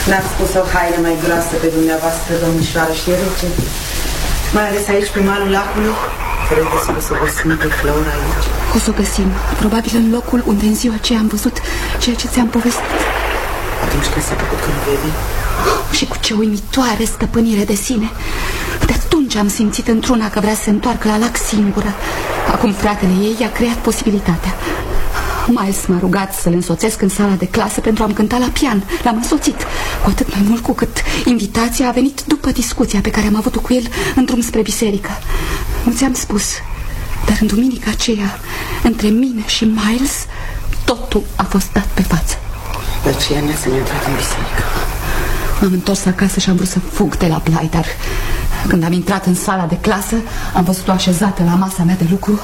N-ați pus o haină mai groasă pe dumneavoastră, domnișoară, și e rece. Mai ales aici, pe malul lacului. Credeți că o să o găsim pe Flora aici? O să o găsim, probabil în locul unde în ziua aceea am văzut ceea ce ți-am povestit. Atunci când s-a făcut când vede? Și cu ce uimitoare stăpânire de sine. De atunci am simțit într-una că vrea să se întoarcă la lac singură. Acum fratele ei i-a creat posibilitatea. Miles m-a rugat să-l însoțesc în sala de clasă pentru a-mi cânta la pian. L-am însoțit, cu atât mai mult cu cât invitația a venit după discuția pe care am avut-o cu el în drum spre biserică. Nu ți-am spus, dar în duminica aceea, între mine și Miles, totul a fost dat pe față. De aceea ne-ați intrat în biserică. M-am întors acasă și am vrut să fug de la Bly, dar când am intrat în sala de clasă, am văzut-o așezată la masa mea de lucru.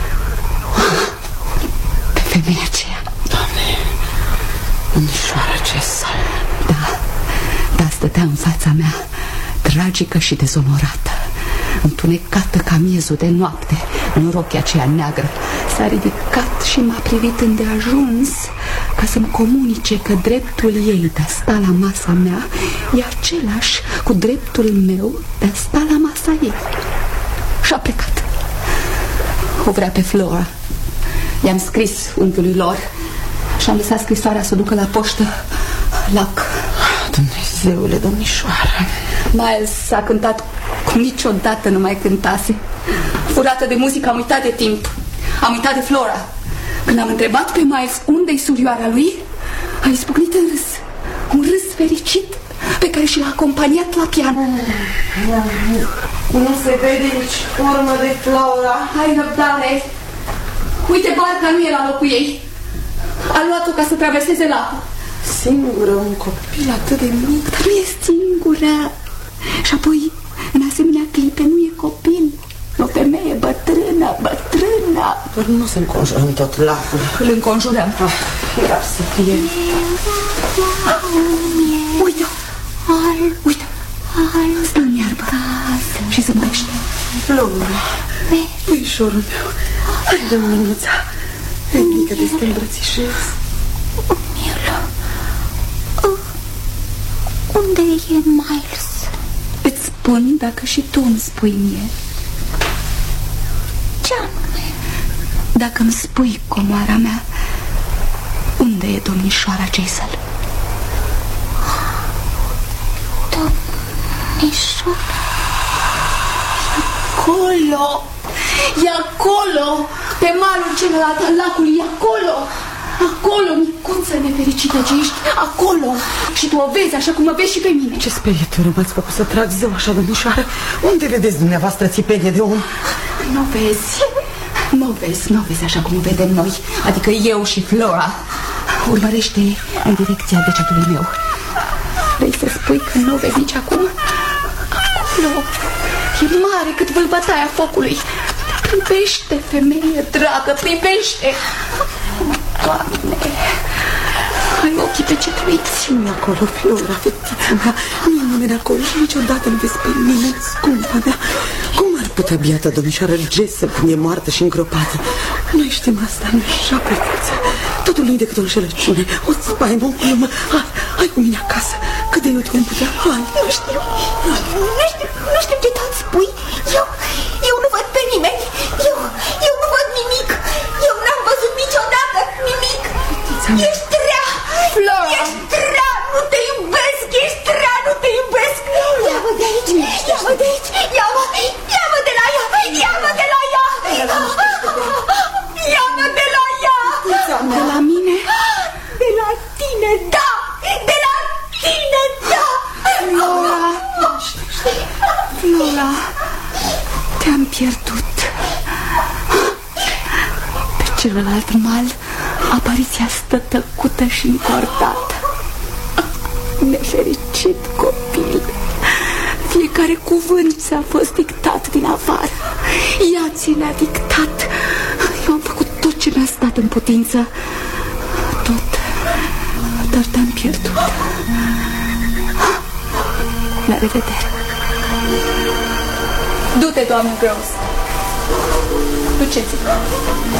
Pe femeia aceea. Doamne, domnișoară, ce sală. Da, stătea în fața mea, tragică și dezonorată, întunecată ca miezul de noapte, în rochia aceea neagră. S-a ridicat și m-a privit îndeajuns ca să-mi comunice că dreptul ei de a sta la masa mea e același cu dreptul meu de a sta la masa ei. Și a plecat. O vrea pe Flora. I-am scris unchiului lor și am lăsat scrisoarea să o ducă la poștă. Lac. Dumnezeule, domnișoară. Miles a cântat cum niciodată nu mai cântase. Furată de muzică, am uitat de timp. Am uitat de Flora. Când am întrebat pe Miles unde-i surioara lui, a izbucnit în râs. Un râs fericit pe care și l-a acompaniat la pian. Nu se vede nici urmă de Flora. Hai răbdare. Uite, barca nu e la locul ei. A luat-o ca să traverseze lacul. Singură, un copil atât de mic. Dar nu e singură. Și apoi, în asemenea clipe, nu e copil. O femeie bătrână. Dar nu se înconjurăm tot lacul. Îl înconjurăm. Iar să fie. Uite. Stă în iarbă și zâmbește. Flora, puișorul meu, hai de mânuța. Ridică de să te îmbrățișez. Unde e Miles? Îți spun dacă și tu îmi spui mie. Ce anume? Dacă îmi spui, comoara mea, unde e domnișoara Jaisal? Domnișoara? Acolo! E acolo! Pe malul celălalt al lacului, e acolo! Acolo, micuță nefericită ce ești, acolo! Și tu o vezi așa cum mă vezi și pe mine. Ce sperietură m-ați făcut să trag zău așa, domnișoară? Unde vedeți dumneavoastră țipenie de om? Nu vezi așa cum o vedem noi. Adică eu și Flora. Urmărește în direcția degetului meu. Vrei să spui că nu o vezi nici acum? Acolo e mare cât vâlbătaia focului. Privește, femeie dragă, privește. Doamne, ai ochii pe ce trebuie. Ține acolo, Flora, fetița mea. Nu-i nimeni acolo și niciodată nu vezi pe nimeni, scumpa mea. Cum ar putea biata domnișoară Jessup când e moartă și îngropată? Noi știm asta, nu așa, precuță. Totul nu-i decât o înșelăciune, o spaimă, o glumă. Hai cu mine acasă, cât de eu te vom putea. Hai. Nu știu ce tot spui. Eu nu văd pe nimeni. Eu nu văd nimic. Eu n-am văzut niciodată nimic. Ești rea. Flora. Ești rea. Nu te iubesc. Ești rea. Nu te iubesc. Ia-mă de aici. Ia-mă de aici. Ia-mă de la ea. Ia-mă de la ea. Ia-mă de la ea. De la mine? De la tine, da. De la tine, da. Flora, te-am pierdut. Pe celălalt mal, apariția stă tăcută și încordată. Nefericit copil. Fiecare cuvânt ți-a fost dictat din afară. Ea ți le-a dictat. Eu am făcut tot ce mi-a stat în putință. Tot. Dar te-am pierdut. La revedere. Du-te, doamnă Gross. Duceți-vă.